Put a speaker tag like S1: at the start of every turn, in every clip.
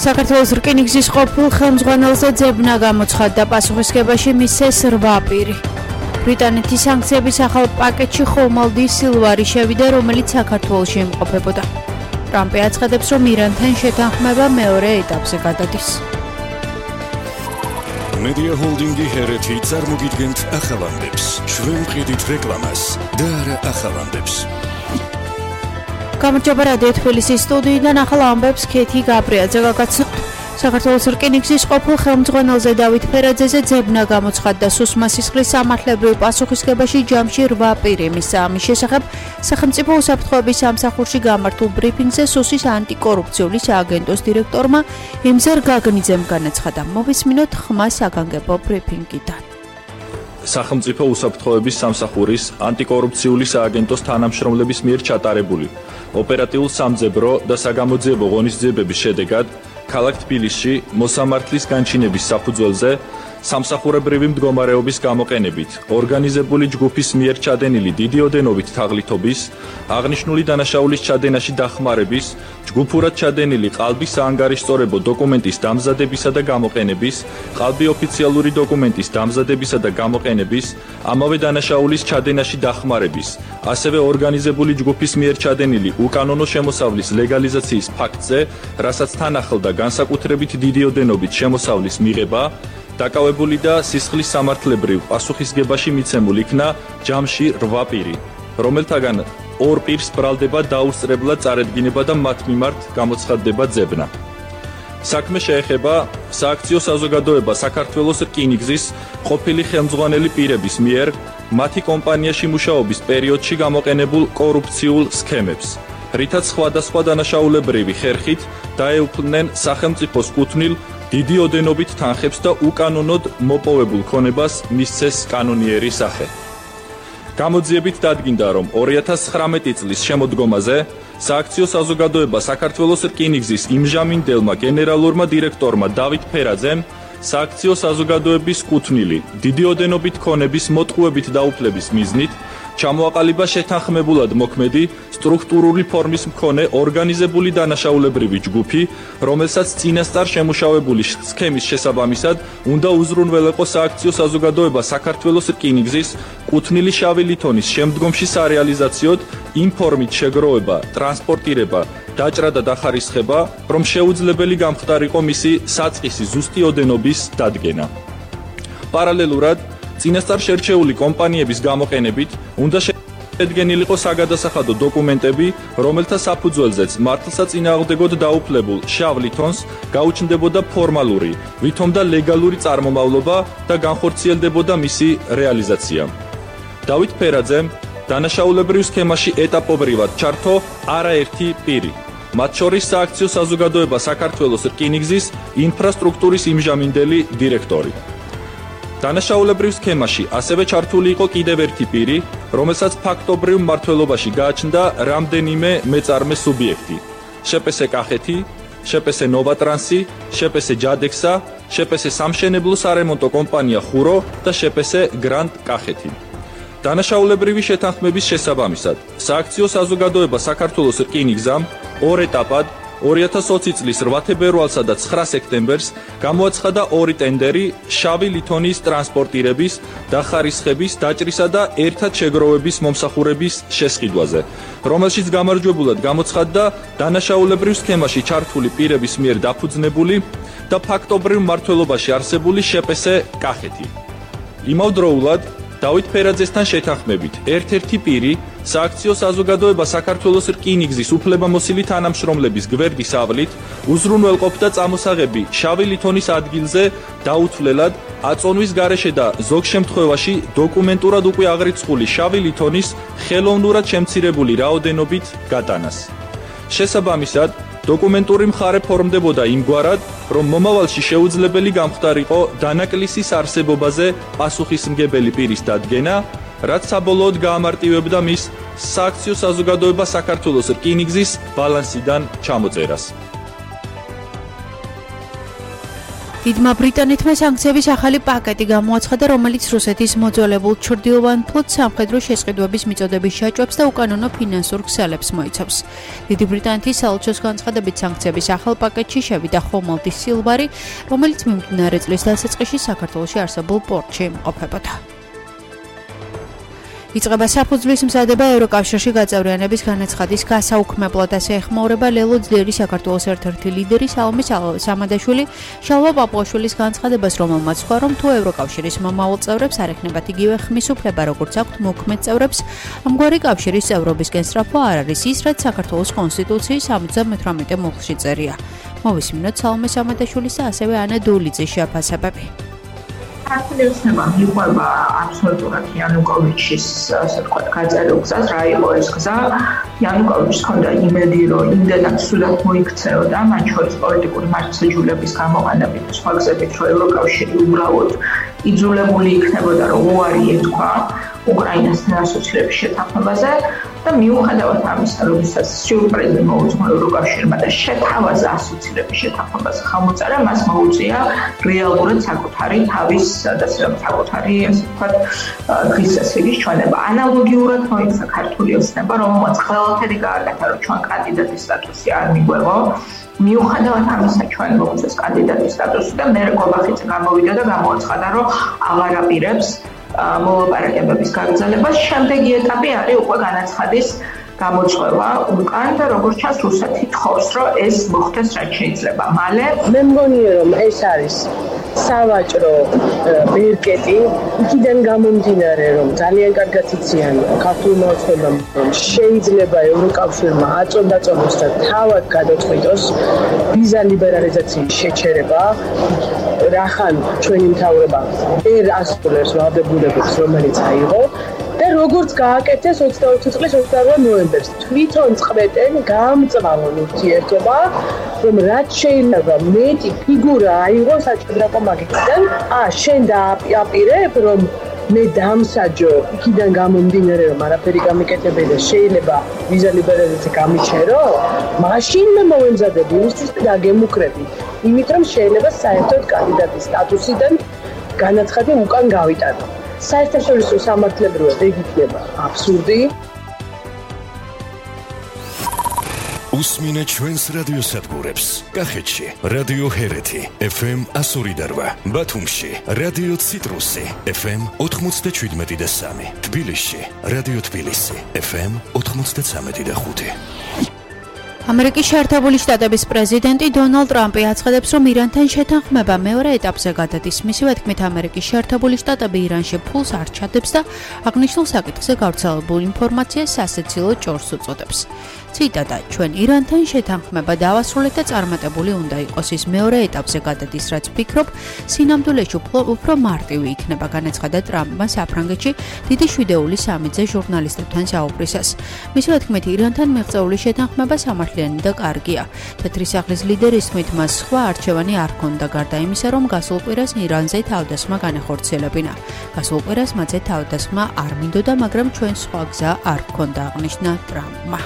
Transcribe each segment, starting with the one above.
S1: საქართველოს რკინიგზის ყოფილ ხელმძღვანელზე ძებნა გამოცხადდა, პასუხისგებაში მისცეს 8 პირი. ბრიტანეთის სანქციების ახალ პაკეტში ხომალდი სილვარი შევიდა, რომელიც საქართველოში იმყოფებოდა. ტრამპი აცხადებს, რომ ირანთან შეთანხმება მეორე ეტაპზე გადადის.
S2: Media Holding-ი ჰერეთი წარმოგიდგენთ ახალამდებს, ჩვენ ვყიდით რეკლამას და არა ახალამდებს.
S1: გამარჯობა რადიო თბილისის სტუდიიდან ახალ ამბებს ქეთი გაბრიაძე გაგაცნობთ. საქართველოს რკინიგზის ყოფილ ხელმძღვანელზე დავით ფერაძეზე ძებნა გამოცხადდა. სუსმა სისხლის სამართლებრივ პასუხისგებაში ჯამში 8 პირი მისცა. ამის შესახებ სახელმწიფო უსაფრთხოების სამსახურში გამართულ ბრიფინგზე სუსის ანტიკორუფციული სააგენტოს დირექტორმა იმზარ გაგნიძემ განაცხადა. მოვისმინოთ ხმა საგანგებო ბრიფინგიდან.
S3: სახელმწიფო უსაფრთხოების სამსახურის ანტიკორუფციული სააგენტოს თანამშრომლების მიერ ჩატარებული ოპერატიულ სამძებრო და საგამოძიებო ღონისძიებების შედეგად ქალაქ თბილისში მოსამართლის განჩინების საფუძველზე სამსახურებრივი მდგომარეობის გამოყენებით ორგანიზებული ჯგუფის მიერ ჩადენილი დიდი ოდენობით თაღლითობის, აღნიშნული დანაშაულის ჩადენაში დახმარების, ჯგუფურად ჩადენილი ყალბის საანგარიშწორებო დოკუმენტის დამზადებისა და გამოყენების, ყალბი ოფიციალური დოკუმენტის დამზადებისა და გამოყენების, ამავე დანაშაულის ჩადენაში დახმარების, ასევე ორგანიზებული ჯგუფის მიერ ჩადენილი უკანონო შემოსავლის ლეგალიზაციის ფაქტზე, რასაც თან ახლდა განსაკუთრებით დიდი ოდენობით შემოსავლის მიღება, დაკავებული და სისხლის სამართლებრივ პასუხისგებაში მიცემულ იქნა ჯამში 8 პირი, რომელთაგან 2 პირს ბრალდება დაუსწრებლად წარედგინება და მათ მიმართ გამოცხადდება ძებნა. საქმე შეეხება სააქციო საზოგადოება საქართველოს რკინიგზის ყოფილი ხელმძღვანელი პირების მიერ მათი კომპანიაში მუშაობის პერიოდში გამოყენებულ კორუფციულ სქემებს, რითაც სხვადასხვა დანაშაულებრივი ხერხით დაეუფლნენ სახელმწიფოს კუთვნილ დიდი ოდენობით თანხებს და უკანონოდ მოპოვებულ ქონებას მისცეს კანონიერი სახე. გამოძიებით დადგინდა, რომ 2019 წლის შემოდგომაზე სააქციო საზოგადოება საქართველოს რკინიგზის იმჟამინდელმა გენერალურმა დირექტორმა დავით ფერაძემ სააქციო საზოგადოების კუთვნილი დიდი ოდენობით ქონების მოტყუებით დაუფლების მიზნით ჩამოაყალიბა შეთანხმებულად მოქმედი სტრუქტურული ფორმის მქონე ორგანიზებული დანაშაულებრივი ჯგუფი, რომელსაც წინასწარ შემუშავებული სქემის შესაბამისად უნდა უზრუნველეყო სააქციო საზოგადოება საქართველოს რკინიგზის კუთვნილი შავი ლითონის შემდგომში სარეალიზაციოდ იმ ფორმით შეგროვება, ტრანსპორტირება, დაჭრა და დახარისხება, რომ შეუძლებელი გამხდარიყო მისი საწყისი ზუსტი ოდენობის დადგენა. პარალელურად წინასწარ შერჩეული კომპანიების გამოყენებით უნდა შედგენილიყო საგადასახადო დოკუმენტები, რომელთა საფუძველზეც მართლსაწინააღმდეგოდ დაუფლებულ შავ ლითონს გაუჩნდებოდა ფორმალური, ვითომ და ლეგალური წარმომავლობა და განხორციელდებოდა მისი რეალიზაცია. დავით ფერაძემ დანაშაულებრივ სქემაში ეტაპობრივად ჩართო არაერთი პირი, მათ შორის სააქციო საზოგადოება საქართველოს რკინიგზის ინფრასტრუქტურის იმჟამინდელი დირექტორი. დანაშაულებრივ სქემაში ასევე ჩართული იყო კიდევ ერთი პირი, რომელსაც ფაქტობრივ მმართველობაში გააჩნდა რამდენიმე მეწარმე სუბიექტი: შპს კახეთი, შპს ნოვატრანსი, შპს ჯადექსა, შპს სამშენებლო სარემონტო კომპანია ხურო და შპს გრანდ კახეთი. დანაშაულებრივი შეთანხმების შესაბამისად სააქციო საზოგადოება საქართველოს რკინიგზამ 2 ეტაპად 2020 წლის 8 თებერვალსა და 9 სექტემბერს გამოაცხადა 2 ტენდერი შავი ლითონის ტრანსპორტირების, დახარისხების, დაჭრისა და ერთად შეგროვების მომსახურების შესყიდვაზე, რომელშიც გამარჯვებულად გამოცხადდა დანაშაულებრივ სქემაში ჩართული პირების მიერ დაფუძნებული და ფაქტობრივ მმართველობაში არსებული შპს კახეთი. იმავდროულად დავით ფერაძესთან შეთანხმებით ერთ-ერთი პირი სააქციო საზოგადოება საქართველოს რკინიგზის უფლებამოსილი თანამშრომლების გვერდის ავლით უზრუნველყოფდა წამოსაღები შავი ლითონის ადგილზე დაუთვლელად აწონვის გარეშე და ზოგ შემთხვევაში დოკუმენტურად უკვე აღრიცხული შავი ლითონის ხელოვნურად შემცირებული რაოდენობით გატანას. შესაბამისად, დოკუმენტური მხარე ფორმდებოდა იმგვარად, რომ მომავალში შეუძლებელი გამხდარიყო დანაკლისის არსებობაზე პასუხისმგებელი პირის დადგენა, რაც საბოლოოდ გაამარტივებდა მის სააქციო საზოგადოება საქართველოს რკინიგზის ბალანსიდან ჩამოწერას.
S1: დიდმა ბრიტანეთმა სანქციების ახალი პაკეტი გამოაცხადა, რომელიც რუსეთის მოძველებულ ჩრდილოვან ფლოტს სამხედრო შესყიდვების მიწოდების შეჭვებს და უკანონო ფინანსურ ქსელებს მოიცავს. დიდი ბრიტანეთის საელჩოს განცხადებით სანქციების ახალ პაკეტში შევიდა ხომალდი სილვარი, რომელიც მიმდინარე წლის დასაწყისში საქართველოში არსებულ პორტში იმყოფებოდა. იწყება საფუძვლის მზადება ევროკავშირში გაწევრიანების განაცხადის გასაუქმებლად, ასე ეხმაურება ლელო ძლიერი საქართველოს ერთ-ერთი ლიდერი სალომე სამადაშვილი შალვა პაპუაშვილის განცხადებას, რომელმაც თქვა, რომ თუ ევროკავშირის მომავალ წევრებს არ ექნებათ იგივე ხმის უფლება, როგორც აქვთ მოქმედ წევრებს, ამგვარი კავშირის წევრობისკენ სწრაფვა არ არის ის, რაც საქართველოს კონსტიტუციის 78 მუხლში წერია. მოვისმინოთ სალომე სამადაშვილის და ასევე ანა დულიძის შეფასებები.
S4: Აცილება მიყვება აბსოლუტურად იანუკოვიჩის ასე ვთქვათ გაწერილ გზას, რა იყო ეს გზა. იანუკოვიჩს ჰქონდა იმედი, რომ იმდენად სულად მოიქცეოდა, მათ შორის პოლიტიკური მართლმსაჯულების გამოყენებით, სხვა გზებით, რომ ევროკავშირი უბრალოდ იძულებული იქნებოდა, რომ უარი ეთქვა უკრაინასთან ასოცირების შეთანხმებაზე და მიუხედავად ამისა, როდესაც სიურპრიზი მოუძღვნა ევროკავშირმა და შეთავაზა ასოცირების შეთანხმებას ხელმოწერა, მას მოუწია რეალურად საკუთარი თავის საკუთარი ასე ვთქვათ დღის წესრიგის ჩვენება. ანალოგიურად მოიქცა ქართული ოცნება, რომელმაც ყველაფერი გააკეთა, რომ ჩვენ კანდიდატის სტატუსი არ მიგვეღო. მიუხედავად ამისა, ჩვენ მოუწეს კანდიდატის სტატუსი და მე გობახიძე გამოვიდა და გამოაცხადა, რომ აღარ აპირებს მოლაპარაკებების გაგრძელებას. შემდეგი ეტაპი არის უკვე განაცხადის გამოწვევა უკან და როგორც ჩანს რუსეთი თხოვს, რომ ეს მოხდეს რაც შეიძლება მალე.
S5: მე მგონია, რომ ეს არის სავაჭრო ბერკეტი, იქიდან გამომდინარე, რომ ძალიან კარგად იციან ქართულმა ოცნებამ, რომ შეიძლება ევროკავშირმა აწონდაწონოს და თავად გადაწყვიტოს ვიზა ლიბერალიზაციის შეჩერება, რახან ჩვენი მთავრობა ვერ ასრულებს ვალდებულებებს, რომელიც აიღო. და როგორც გააკეთეს 22 წლის 28 ნოემბერს თვითონ წყვეტენ გამწვავონ ურთიერთობა, რომ რაც შეიძლება მეტი ფიგურა აიღო საჭადრაკო მაგისტრიდან. შენ დააპირებ, რომ მე დამსაჯო იქიდან გამომდინარე, რომ არაფერი გამიკეთებია, შეიძლება ვიზა ლიბერალიზაცია გამიჩერო, მაშინ მე მოვემზადებ იმისთვის და დაგემუქრები, იმით რომ შეიძლება საერთოდ კანდიდატის სტატუსიდან განაცხადი უკან გავიტანო. საერთაშორისო სამართლებრივად ეგ იქნება აბსურდი.
S2: უსმინეთ ჩვენს რადიოსადგურებს. კახეთში რადიო ჰერეთი FM 102.8, ბათუმში რადიო ციტრუსი FM 97.3, თბილისში რადიო თბილისი FM 93.5.
S1: ამერიკის შეერთებული შტატების პრეზიდენტი დონალდ ტრამპი აცხადებს, რომ ირანთან შეთანხმება მეორე ეტაპზე გადადის. მისივე თქმით, ამერიკის შეერთებული შტატები ირანში ფულს არ ჩადებს და აღნიშნულ საკითხზე გავრცელებულ ინფორმაციას სასაცილო ჭორს უწოდებს. ციტატა: ჩვენ ირანთან შეთანხმება დავასრულეთ და წარმატებული უნდა იყოს. ის მეორე ეტაპზე გადადის, რაც ვფიქრობ, სინამდვილეში უფრო მარტივი იქნება, განაცხადა ტრამპმა საფრანგეთში დიდი შვიდეული სამიტზე ჟურნალისტებთან საუბრისას. მისივე თქმით, ირანთან მიღწეული შეთანხმება სამართლიანი და კარგია. თეთრი სახლის ლიდერის თქმით, მას სხვა არჩევანი არ ჰქონდა, გარდა იმისა, რომ გასულ კვირას ირანზე თავდასხმა განახორციელებინა. გასულ კვირას მათზე თავდასხმა არ მინდოდა, მაგრამ ჩვენ სხვა გზა არ ჰქონდა, აღნიშნა ტრამპმა.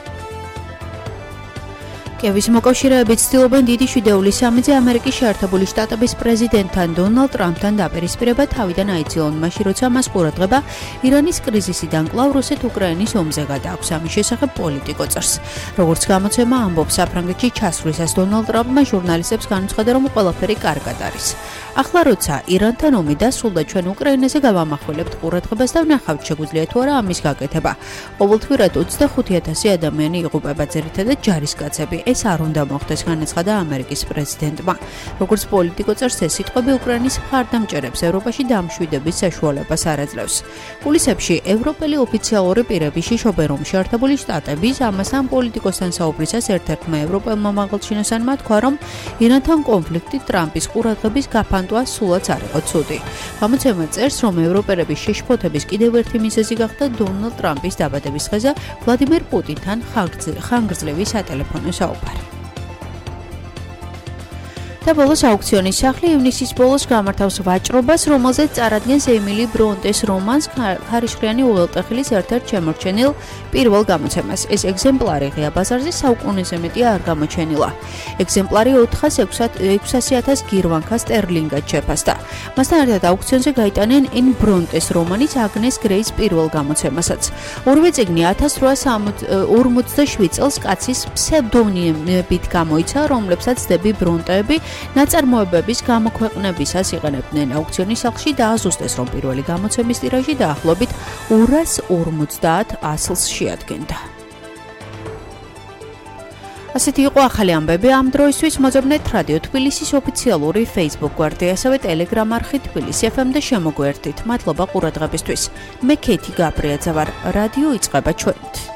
S1: კიევის მოკავშირეები ცდილობენ დიდი შვიდეული სამიტზე ამერიკის შეერთებული შტატების პრეზიდენტთან დონალდ ტრამპთან დაპირისპირება თავიდან აიძულონ მაშინ, როცა მას ყურადღება ირანის კრიზისიდან კვლავ რუსეთ-უკრაინის ომზე გადააქვს. ამის შესახებ პოლიტიკო წერს. როგორც გამოცემა ამბობს, საფრანგეთში ჩასვლისას დონალდ ტრამპმა ჟურნალისტებს განუცხადა, რომ ყველაფერი კარგად არის. ახლა როცა ირანთან ომი დასრულდა, ჩვენ უკრაინაზე გავამახვილებთ ყურადღებას და ვნახავთ, შეგვიძლია თუ არა ამის გაკეთება. ყოველთვიურად 25,000 ადამიანი იღუპება, ძირითადად ჯარისკაცები. ეს არ უნდა მოხდეს, განაცხადა ამერიკის პრეზიდენტმა. როგორც პოლიტიკო წერს, ეს სიტყვები უკრაინის მხარდამჭერებს ევროპაში დამშვიდების საშუალებას არ აძლევს. კულისებში ევროპელი ოფიციალური პირები შიშობენ, რომ შეერთებული შტატების ამასთან პოლიტიკოსთან საუბრისას ერთ-ერთმა ევროპელმა მაღალჩინოსანმა თქვა, რომ ირანთან კონფლიქტი ტრამპის ყურადღების გაფანტვა სულაც არ იყო ცუდი. გამოცემა წერს, რომ ევროპელების შეშფოთების კიდევ ერთი მიზეზი გახდა დონალდ ტრამპის დაბადების დღეზე ვლადიმერ პუტინთან ხანგრძლივი სატელეფონო საუბარი. და ბოლოს აუქციონის სახლი ივნისის ბოლოს გამართავს ვაჭრობას, რომელზეც წარადგენს ემილი ბრონტეს რომანს ქარიშხლიანი უღელტეხილის ერთ-ერთ შემორჩენილ პირველ გამოცემას. ეს ეგზემპლარი ღია ბაზარზე საუკუნეზე მეტია არ გამოჩენილა. ეგზემპლარი 400,000 გირვანკა სტერლინგად შეფასდა. მასთან ერთად აუქციონზე გაიტანენ ენ ბრონტეს რომანის აგნეს გრეის პირველ გამოცემასაც. ორივე წიგნი 1847 წელს კაცის ფსევდონიმებით გამოიცა, რომლებსაც დები ბრონტეები ნაწარმოებების გამოქვეყნებისას იყენებდნენ. აუქციონის სახლში დააზუსტეს, რომ პირველი გამოცემის ტირაჟი დაახლოებით 250 ასლს შეადგენდა. ასეთი იყო ახალი ამბები ამ დროისთვის. მოძებნეთ რადიო თბილისის ოფიციალური Facebook გვერდი, ასევე Telegram არხი თბილისი FM და შემოგვერთით. მადლობა ყურადღებისთვის. მე ქეთი გაბრიაძე ვარ. რადიო იწყება ჩვენით.